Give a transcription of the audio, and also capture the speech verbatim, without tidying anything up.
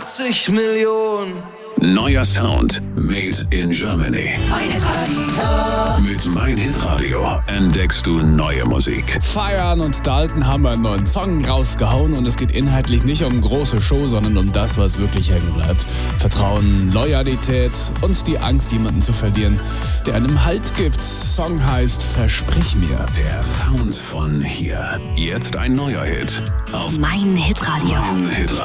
achtzig Millionen. Neuer Sound made in Germany. Mein Hitradio. Mit Mein Hitradio entdeckst du neue Musik. Feiern und Dalton haben einen neuen Song rausgehauen und es geht inhaltlich nicht um große Show, sondern um das, was wirklich hängen bleibt. Vertrauen, Loyalität und die Angst, jemanden zu verlieren, der einem Halt gibt. Song heißt Versprich mir. Der Sound von hier. Jetzt ein neuer Hit auf Mein Hitradio. Mein Hitradio.